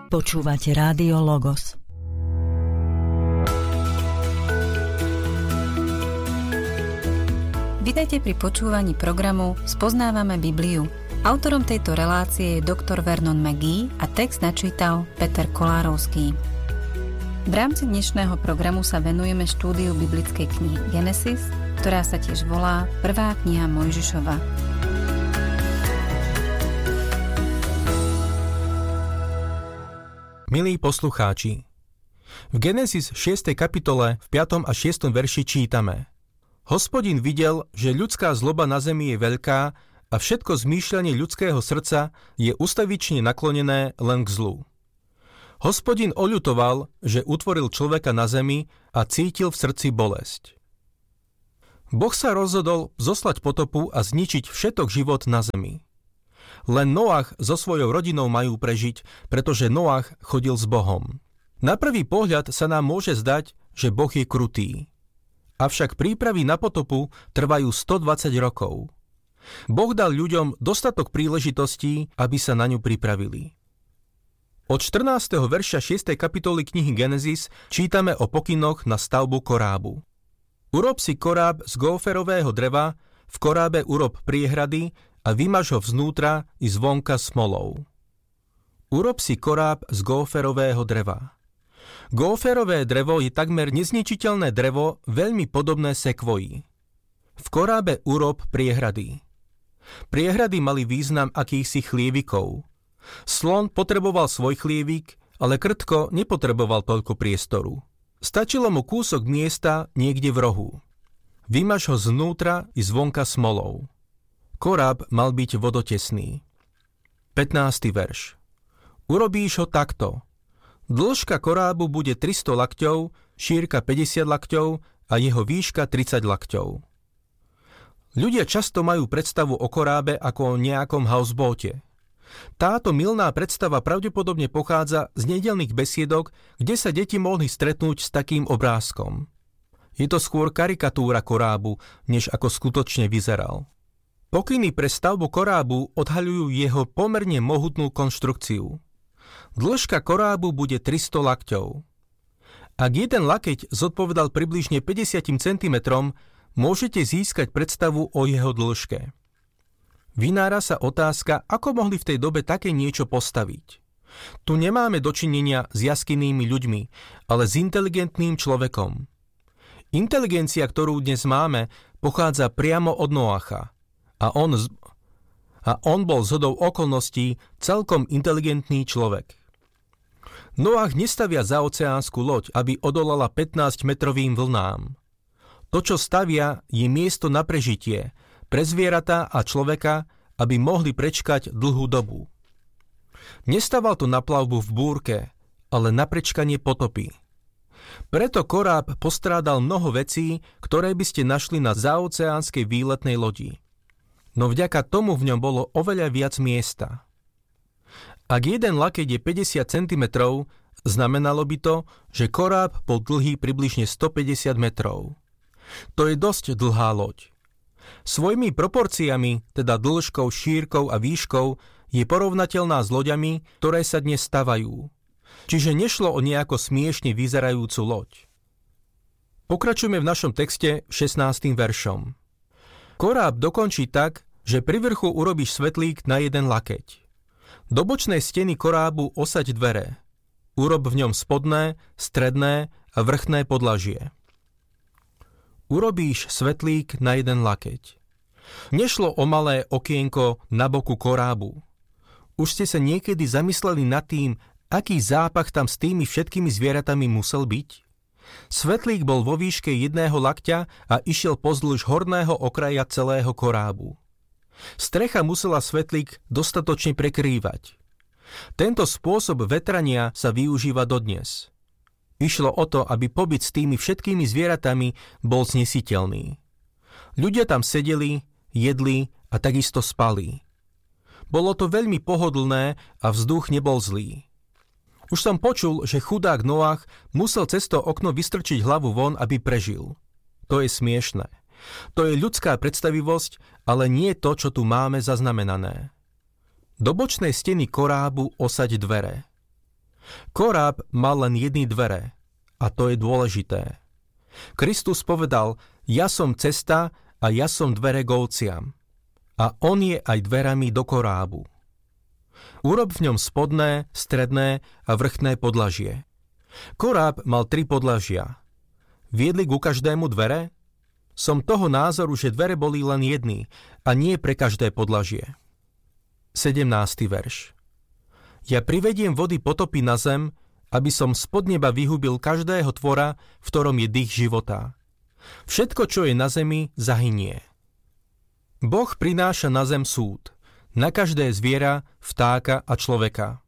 Počúvate Rádio Logos. Vitajte pri počúvaní programu Spoznávame Bibliu. Autorom tejto relácie je doktor Vernon McGee a text načítal Peter Kolárovský. V rámci dnešného programu sa venujeme štúdiu biblickej knihy Genesis, ktorá sa tiež volá Prvá kniha Mojžišova. Milí poslucháči, v Genesis 6. kapitole v 5. a 6. verši čítame: Hospodin videl, že ľudská zloba na zemi je veľká a všetko zmýšľanie ľudského srdca je ustavične naklonené len k zlu. Hospodin oľutoval, že utvoril človeka na zemi a cítil v srdci bolesť. Boh sa rozhodol zoslať potopu a zničiť všetok život na zemi. Len Noach so svojou rodinou majú prežiť, pretože Noach chodil s Bohom. Na prvý pohľad sa nám môže zdať, že Boh je krutý. Avšak prípravy na potopu trvajú 120 rokov. Boh dal ľuďom dostatok príležitostí, aby sa na ňu pripravili. Od 14. verša 6. kapitoly knihy Genesis čítame o pokynoch na stavbu korábu. Urob si koráb z góferového dreva, v korábe urob priehrady a vymaž ho vznútra i zvonka smolou. Urob si koráb z góferového dreva. Góferové drevo je takmer nezničiteľné drevo, veľmi podobné sekvoji. V korábe urob priehrady. Priehrady mali význam akýchsi chlievikov. Slon potreboval svoj chlievik, ale krtko nepotreboval toľko priestoru. Stačilo mu kúsok miesta niekde v rohu. Vymaž ho znútra i zvonka smolou. Koráb mal byť vodotesný. 15. verš. Urobíš ho takto. Dĺžka korábu bude 300 lakťov, šírka 50 lakťov a jeho výška 30 lakťov. Ľudia často majú predstavu o korábe ako o nejakom houseboate. Táto mylná predstava pravdepodobne pochádza z nedeľných besiedok, kde sa deti mohli stretnúť s takým obrázkom. Je to skôr karikatúra korábu, než ako skutočne vyzeral. Pokyny pre stavbu korábu odhaľujú jeho pomerne mohutnú konštrukciu. Dĺžka korábu bude 300 lakťov. Ak jeden lakeť zodpovedal približne 50 cm, môžete získať predstavu o jeho dĺžke. Vynára sa otázka, ako mohli v tej dobe také niečo postaviť. Tu nemáme dočinenia s jaskinnými ľuďmi, ale s inteligentným človekom. Inteligencia, ktorú dnes máme, pochádza priamo od Noacha. A on bol zhodou okolností celkom inteligentný človek. Noach nestavia za oceánsku loď, aby odolala 15-metrovým vlnám. To, čo stavia, je miesto na prežitie, pre zvieratá a človeka, aby mohli prečkať dlhú dobu. Nestaval to na plavbu v búrke, ale na prečkanie potopy. Preto koráb postrádal mnoho vecí, ktoré by ste našli na zaoceánskej výletnej lodi. No vďaka tomu v ňom bolo oveľa viac miesta. Ak jeden lakeť je 50 cm, znamenalo by to, že koráb bol dlhý približne 150 metrov. To je dosť dlhá loď. Svojimi proporciami, teda dĺžkou, šírkou a výškou, je porovnateľná s loďami, ktoré sa dnes stavajú. Čiže nešlo o nejako smiešne vyzerajúcu loď. Pokračujeme v našom texte 16. veršom. Koráb dokončí tak, že pri vrchu urobíš svetlík na jeden lakeť. Do bočnej steny korábu osaď dvere. Urob v ňom spodné, stredné a vrchné podlažie. Urobíš svetlík na jeden lakeť. Nešlo o malé okienko na boku korábu. Už ste sa niekedy zamysleli nad tým, aký zápach tam s tými všetkými zvieratami musel byť? Svetlík bol vo výške jedného lakťa a išiel pozdĺž horného okraja celého korábu. Strecha musela svetlík dostatočne prekrývať. Tento spôsob vetrania sa využíva dodnes. Išlo o to, aby pobyt s tými všetkými zvieratami bol znesiteľný. Ľudia tam sedeli, jedli a takisto spali. Bolo to veľmi pohodlné a vzduch nebol zlý. Už som počul, že chudák Noach musel cez to okno vystrčiť hlavu von, aby prežil. To je smiešné. To je ľudská predstavivosť, ale nie to, čo tu máme zaznamenané. Do bočnej steny korábu osaď dvere. Koráb mal len jedny dvere, a to je dôležité. Kristus povedal, ja som cesta a ja som dvere k ovciam. A on je aj dverami do korábu. Urob v ňom spodné, stredné a vrchné podlažie. Koráb mal 3 podlažia. Viedli ku každému dvere? Som toho názoru, že dvere boli len jedny a nie pre každé podlažie. 17. verš. Ja privediem vody potopy na zem, aby som spod neba vyhubil každého tvora, v ktorom je dých života. Všetko, čo je na zemi, zahynie. Boh prináša na zem súd, na každé zviera, vtáka a človeka.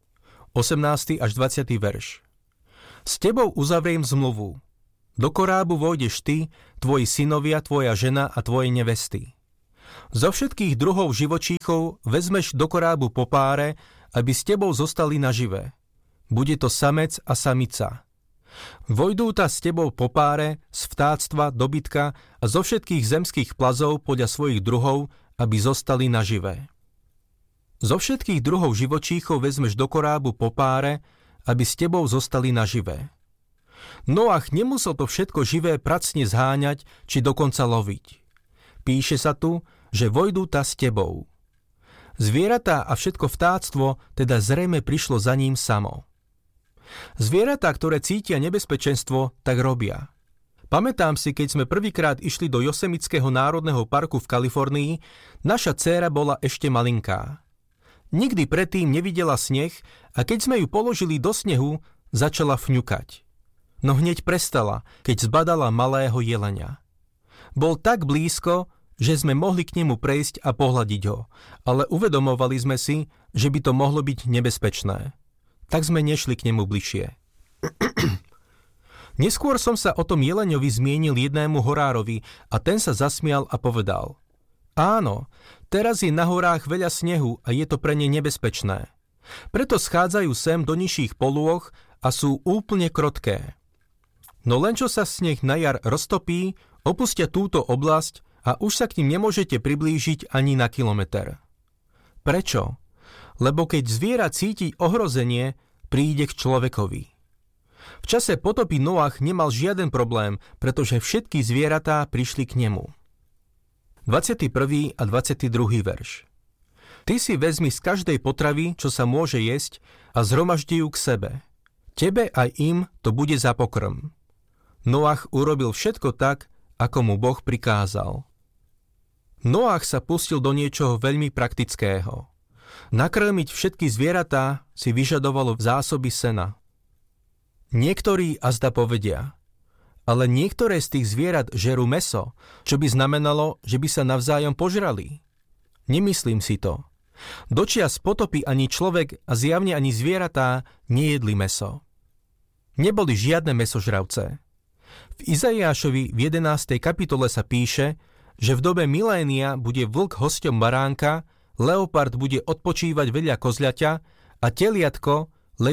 18. až 20. verš. S tebou uzavriem zmluvu. Do korábu vojdeš ty, tvoji synovia, tvoja žena a tvoje nevesty. Zo všetkých druhov živočíchov vezmeš do korábu po páre, aby s tebou zostali nažive. Bude to samec a samica. Vojdú ta s tebou po páre, z vtáctva, dobytka a zo všetkých zemských plazov podľa svojich druhov, aby zostali naživé. Zo všetkých druhov živočíchov vezmeš do korábu po páre, aby s tebou zostali naživé. Noach nemusel to všetko živé pracne zháňať, či dokonca loviť. Píše sa tu, že vojdú ta s tebou. Zvieratá a všetko vtáctvo teda zrejme prišlo za ním samo. Zvieratá, ktoré cítia nebezpečenstvo, tak robia. Pamätám si, keď sme prvýkrát išli do Josemického národného parku v Kalifornii, naša dcéra bola ešte malinká. Nikdy predtým nevidela sneh a keď sme ju položili do snehu, začala fňukať. No hneď prestala, keď zbadala malého jelenia. Bol tak blízko, že sme mohli k nemu prejsť a pohľadiť ho, ale uvedomovali sme si, že by to mohlo byť nebezpečné. Tak sme nešli k nemu bližšie. Neskôr som sa o tom jeleňovi zmienil jednému horárovi a ten sa zasmial a povedal: áno, teraz je na horách veľa snehu a je to pre ne nebezpečné. Preto schádzajú sem do nižších polôch a sú úplne krotké. No len čo sa sneh na jar roztopí, opustia túto oblasť a už sa k ním nemôžete priblížiť ani na kilometer. Prečo? Lebo keď zviera cíti ohrozenie, príde k človekovi. V čase potopy Noach nemal žiaden problém, pretože všetky zvieratá prišli k nemu. 21. a 22. verš. Ty si vezmi z každej potravy, čo sa môže jesť, a zhromaždi ju k sebe. Tebe aj im to bude za pokrm. Noach urobil všetko tak, ako mu Boh prikázal. Noach sa pustil do niečoho veľmi praktického. Nakrmiť všetky zvieratá si vyžadovalo zásoby sena. Niektorí azda povedia: ale niektoré z tých zvierat žerú mäso, čo by znamenalo, že by sa navzájom požrali. Nemyslím si to. Dočias potopy ani človek a zjavne ani zvieratá nejedli mäso. Neboli žiadne mäsožravce. V Izaiášovi v 11. kapitole sa píše, že v dobe milénia bude vlk hosťom baránka, leopard bude odpočívať vedľa kozľaťa a teliatko,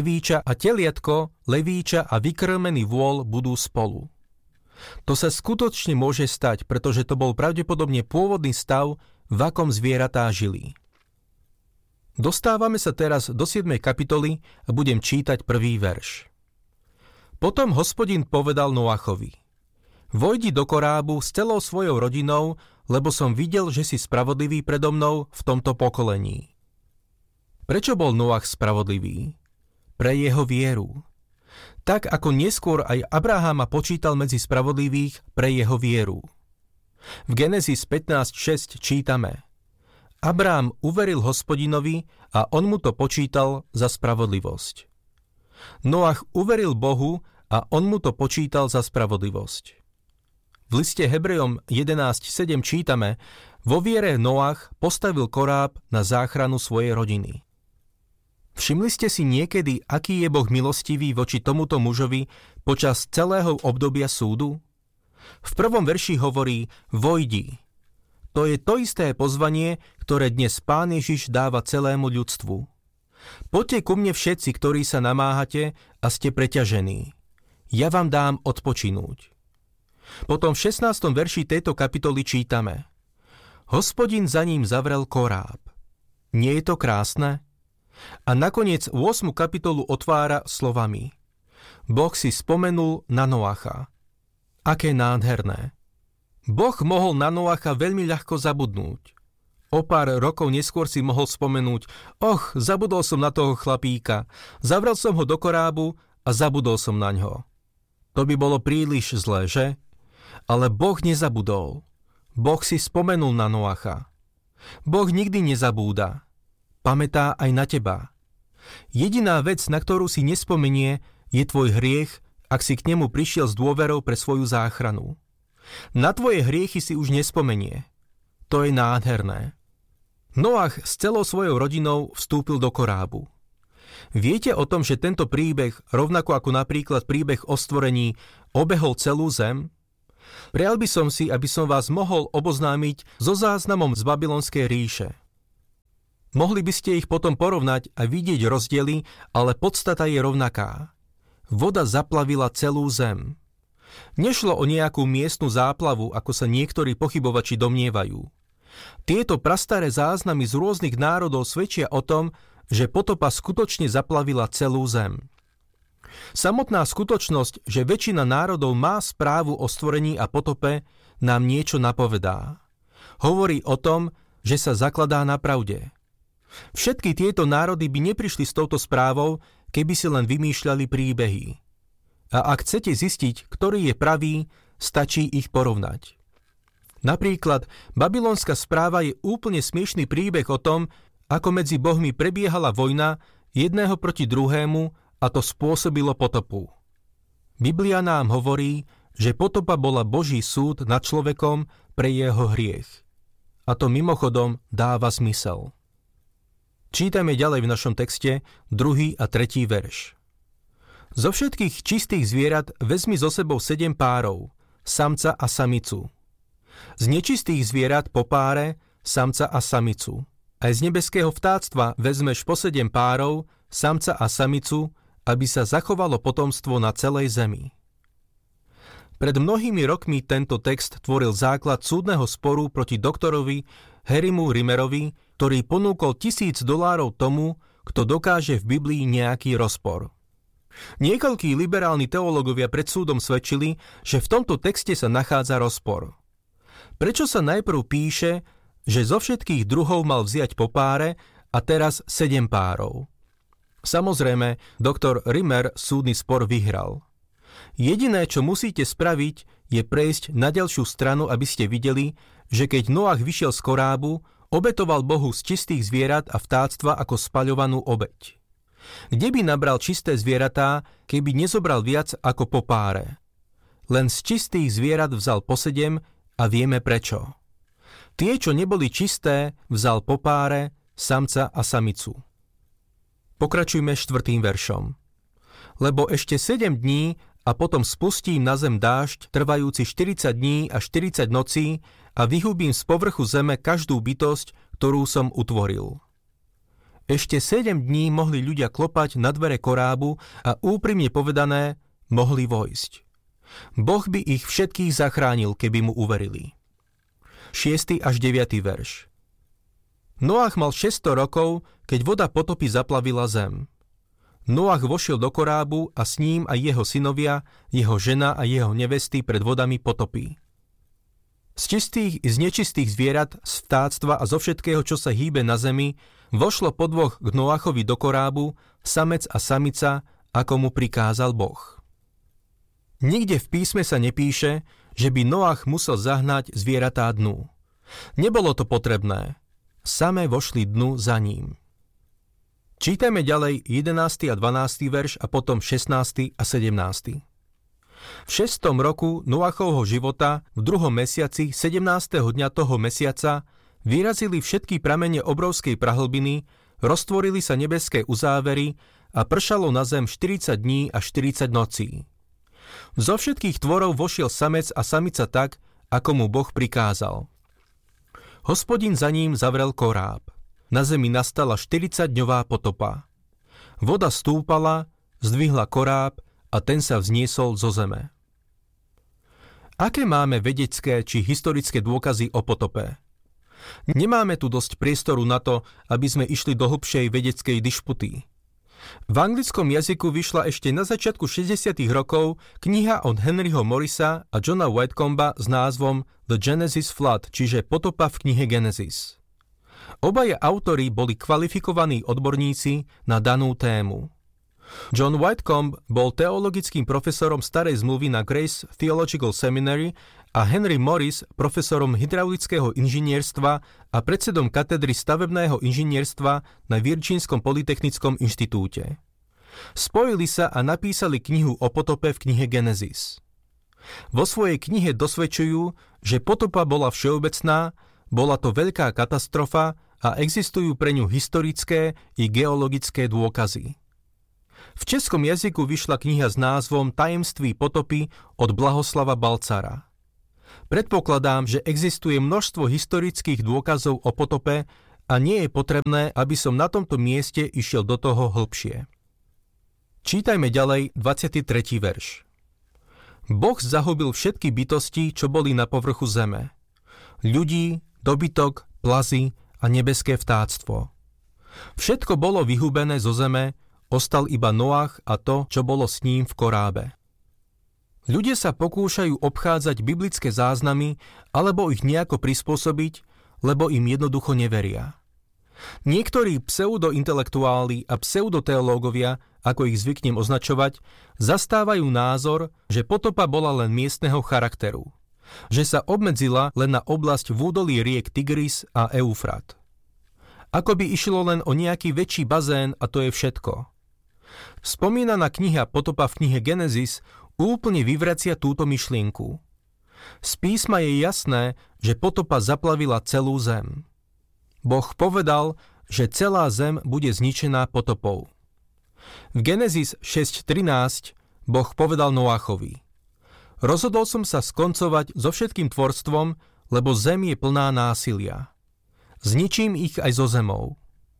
levíča a vykrmený vôl budú spolu. To sa skutočne môže stať, pretože to bol pravdepodobne pôvodný stav, v akom zvieratá žili. Dostávame sa teraz do 7. kapitoly a budem čítať prvý verš. Potom Hospodin povedal Noachovi: vojdi do korábu s celou svojou rodinou, lebo som videl, že si spravodlivý predo mnou v tomto pokolení. Prečo bol Noach spravodlivý? Pre jeho vieru. Tak ako neskôr aj Abraháma počítal medzi spravodlivých pre jeho vieru. V Genesis 15.6 čítame: Abrám uveril Hospodinovi a on mu to počítal za spravodlivosť. Noach uveril Bohu a on mu to počítal za spravodlivosť. V liste Hebrejom 11.7 čítame: vo viere Noach postavil koráb na záchranu svojej rodiny. Všimli ste si niekedy, aký je Boh milostivý voči tomuto mužovi počas celého obdobia súdu? V prvom verši hovorí: vojdi. To je to isté pozvanie, ktoré dnes Pán Ježiš dáva celému ľudstvu. Poďte ku mne všetci, ktorí sa namáhate a ste preťažení. Ja vám dám odpočinúť. Potom v 16. verši tejto kapitoly čítame: Hospodin za ním zavrel koráb. Nie je to krásne? A nakoniec 8. kapitolu otvára slovami: Boh si spomenul na Noacha. Aké nádherné. Boh mohol na Noacha veľmi ľahko zabudnúť. O pár rokov neskôr si mohol spomenúť: zabudol som na toho chlapíka, zavrel som ho do korábu a zabudol som na ňo. To by bolo príliš zlé, že? Ale Boh nezabudol. Boh si spomenul na Noacha. Boh nikdy nezabúda. Pamätá aj na teba. Jediná vec, na ktorú si nespomenie, je tvoj hriech, ak si k nemu prišiel s dôverou pre svoju záchranu. Na tvoje hriechy si už nespomenie. To je nádherné. Noach s celou svojou rodinou vstúpil do korábu. Viete o tom, že tento príbeh, rovnako ako napríklad príbeh o stvorení, obehol celú zem? Prial by som si, aby som vás mohol oboznámiť so záznamom z Babylonskej ríše. Mohli by ste ich potom porovnať a vidieť rozdiely, ale podstata je rovnaká. Voda zaplavila celú zem. Nešlo o nejakú miestnu záplavu, ako sa niektorí pochybovači domnievajú. Tieto prastaré záznamy z rôznych národov svedčia o tom, že potopa skutočne zaplavila celú zem. Samotná skutočnosť, že väčšina národov má správu o stvorení a potope, nám niečo napovedá. Hovorí o tom, že sa zakladá na pravde. Všetky tieto národy by neprišli s touto správou, keby si len vymýšľali príbehy. A ak chcete zistiť, ktorý je pravý, stačí ich porovnať. Napríklad, babylonská správa je úplne smiešný príbeh o tom, ako medzi bohmi prebiehala vojna jedného proti druhému a to spôsobilo potopu. Biblia nám hovorí, že potopa bola Boží súd nad človekom pre jeho hriech. A to mimochodom dáva zmysel. Čítame ďalej v našom texte 2. a 3. verš. Zo všetkých čistých zvierat vezmi so sebou 7 párov, samca a samicu. Z nečistých zvierat po páre, samca a samicu. Aj z nebeského vtáctva vezmeš po 7 párov, samca a samicu, aby sa zachovalo potomstvo na celej zemi. Pred mnohými rokmi tento text tvoril základ súdneho sporu proti doktorovi Harrymu Rimmerovi, ktorý ponúkol $1000 tomu, kto dokáže v Biblii nejaký rozpor. Niekoľkí liberálni teológovia pred súdom svedčili, že v tomto texte sa nachádza rozpor. Prečo sa najprv píše, že zo všetkých druhov mal vziať po páre a teraz 7 párov? Samozrejme, doktor Rimmer súdny spor vyhral. Jediné, čo musíte spraviť, je prejsť na ďalšiu stranu, aby ste videli, že keď Noach vyšiel z korábu, obetoval Bohu z čistých zvierat a vtáctva ako spaľovanú obeť. Kde by nabral čisté zvieratá, keby nezobral viac ako po páre? Len z čistých zvierat vzal po 7 a vieme prečo. Tie, čo neboli čisté, vzal po páre, samca a samicu. Pokračujme 4. veršom. Lebo ešte 7 dní a potom spustím na zem dážď, trvajúci 40 dní a 40 nocí a vyhubím z povrchu zeme každú bytosť, ktorú som utvoril. Ešte 7 dní mohli ľudia klopať na dvere korábu a úprimne povedané, mohli vojsť. Boh by ich všetkých zachránil, keby mu uverili. 6. až 9. verš. Noach mal 600 rokov, keď voda potopy zaplavila zem. Noach vošiel do korábu a s ním aj jeho synovia, jeho žena a jeho nevesty pred vodami potopy. Z čistých i z nečistých zvierat, z vtáctva a zo všetkého, čo sa hýbe na zemi, vošlo podvoch k Noachovi do korábu, samec a samica, ako mu prikázal Boh. Nikde v písme sa nepíše, že by Noach musel zahnať zvieratá dnu. Nebolo to potrebné. Samé vošli dnu za ním. Čítajme ďalej 11. a 12. verš a potom 16. a 17. V 6. roku Noachovho života v 2. mesiaci 17. dňa toho mesiaca vyrazili všetky pramene obrovskej prahlbiny, roztvorili sa nebeské uzávery a pršalo na zem 40 dní a 40 nocí. Zo všetkých tvorov vošiel samec a samica tak, ako mu Boh prikázal. Hospodin za ním zavrel koráb. Na zemi nastala 40-dňová potopa. Voda stúpala, zdvihla koráb a ten sa vzniesol zo zeme. Aké máme vedecké či historické dôkazy o potope? Nemáme tu dosť priestoru na to, aby sme išli do hlbšej vedeckej dišputy. V anglickom jazyku vyšla ešte na začiatku 60. rokov kniha od Henryho Morrisa a Johna Whitecomba s názvom The Genesis Flood, čiže Potopa v knihe Genesis. Obaja autori boli kvalifikovaní odborníci na danú tému. John Whitecomb bol teologickým profesorom starej zmluvy na Grace Theological Seminary a Henry Morris profesorom hydraulického inžinierstva a predsedom katedry stavebného inžinierstva na Virgínskom polytechnickom inštitúte. Spojili sa a napísali knihu o potope v knihe Genesis. Vo svojej knihe dosvedčujú, že potopa bola všeobecná, bola to veľká katastrofa a existujú pre ňu historické i geologické dôkazy. V českom jazyku vyšla kniha s názvom Tajemství potopy od Blahoslava Balcara. Predpokladám, že existuje množstvo historických dôkazov o potope a nie je potrebné, aby som na tomto mieste išiel do toho hlbšie. Čítajme ďalej 23. verš. Boh zahubil všetky bytosti, čo boli na povrchu zeme. Ľudí, dobytok, plazy a nebeské vtáctvo. Všetko bolo vyhubené zo zeme, ostal iba Noach a to, čo bolo s ním v korábe. Ľudia sa pokúšajú obchádzať biblické záznamy alebo ich nejako prispôsobiť, lebo im jednoducho neveria. Niektorí pseudointelektuáli a pseudoteológovia, ako ich zvyknem označovať, zastávajú názor, že potopa bola len miestneho charakteru, že sa obmedzila len na oblasť v údolí riek Tigris a Eufrat. Ako by išlo len o nejaký väčší bazén a to je všetko. Spomínaná kniha Potopa v knihe Genesis úplne vyvracia túto myšlienku. Z písma je jasné, že potopa zaplavila celú zem. Boh povedal, že celá zem bude zničená potopou. V Genesis 6.13 Boh povedal Noachovi: Rozhodol som sa skoncovať so všetkým tvorstvom, lebo zem je plná násilia. Zničím ich aj zo zemou.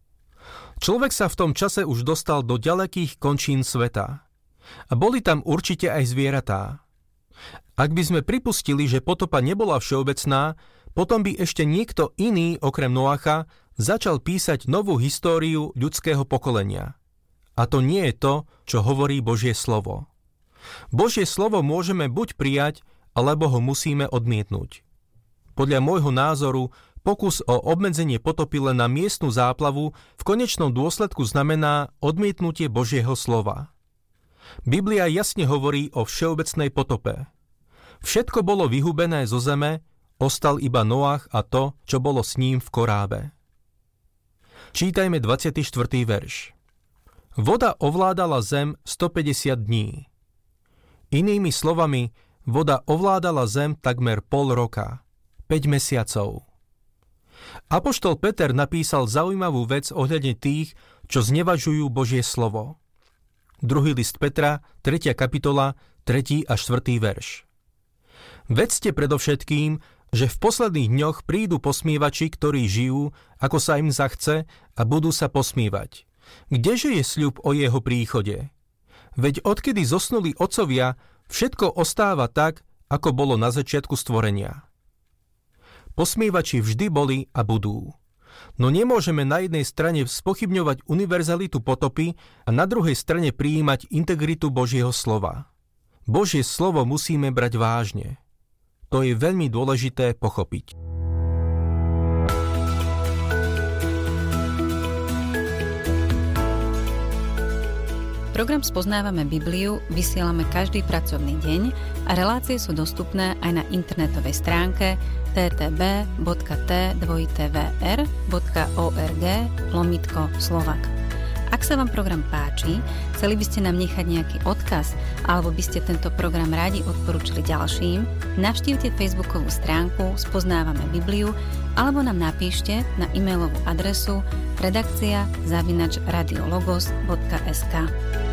Človek sa v tom čase už dostal do ďalekých končín sveta. A boli tam určite aj zvieratá. Ak by sme pripustili, že potopa nebola všeobecná, potom by ešte niekto iný okrem Noacha začal písať novú históriu ľudského pokolenia. A to nie je to, čo hovorí Božie slovo. Božie slovo môžeme buď prijať, alebo ho musíme odmietnúť. Podľa môjho názoru pokus o obmedzenie potopy len na miestnu záplavu v konečnom dôsledku znamená odmietnutie Božieho slova. Biblia jasne hovorí o všeobecnej potope. Všetko bolo vyhubené zo zeme, ostal iba Noach a to, čo bolo s ním v korábe. Čítajme 24. verš. Voda ovládala zem 150 dní. Inými slovami, voda ovládala zem takmer pol roka, 5 mesiacov. Apoštol Peter napísal zaujímavú vec ohľadne tých, čo znevažujú Božie slovo. 2. list Petra, 3. kapitola, 3. a 4. verš. Vedzte predovšetkým, že v posledných dňoch prídu posmievači, ktorí žijú, ako sa im zachce a budú sa posmievať. Kdeže je sľub o jeho príchode? Veď odkedy zosnuli otcovia, všetko ostáva tak, ako bolo na začiatku stvorenia. Posmievači vždy boli a budú. No nemôžeme na jednej strane spochybňovať univerzalitu potopy a na druhej strane prijímať integritu Božieho slova. Božie slovo musíme brať vážne. To je veľmi dôležité pochopiť. Program Spoznávame Bibliu vysielame každý pracovný deň a relácie sú dostupné aj na internetovej stránke ttb.tvr.org/Slovak. Ak sa vám program páči, chceli by ste nám nechať nejaký odkaz alebo by ste tento program radi odporúčili ďalším, navštívte facebookovú stránku Spoznávame Bibliu alebo nám napíšte na e-mailovú adresu redakcia@radiologos.sk.